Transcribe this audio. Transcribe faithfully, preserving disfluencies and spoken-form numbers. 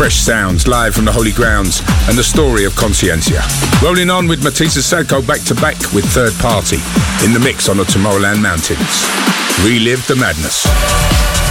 Fresh sounds live from the Holy Grounds and the story of Consciencia. Rolling on with Matisse Sadko back to back with Third Party in the mix on the Tomorrowland Mountains. Relive the madness.